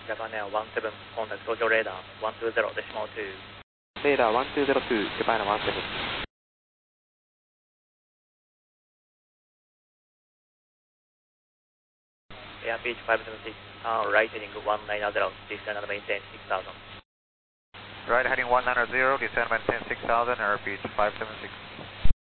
Japan Air 17, contact Tokyo radar 120.2. Radar 1202, Japan Air 17. Airbridge 576, turn right heading 190, descend and maintain 6000. Right heading 190, descend and maintain 6000, Airbridge 576.